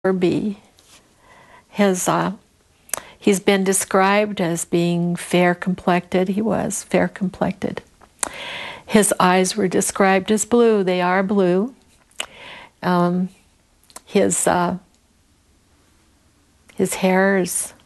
or B. He's been described as being fair-complected. He was fair-complected. His eyes were described as blue. They are blue. His hair is